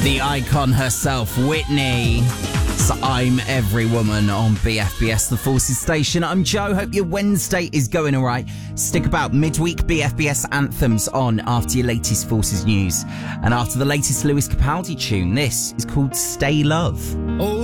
The icon herself, Whitney. So I'm Every Woman on BFBS, the Forces station. I'm Joe. Hope your Wednesday is going all right. Stick about midweek BFBS anthems on after your latest Forces news. And after the latest Lewis Capaldi tune, this is called Stay Love. Oh,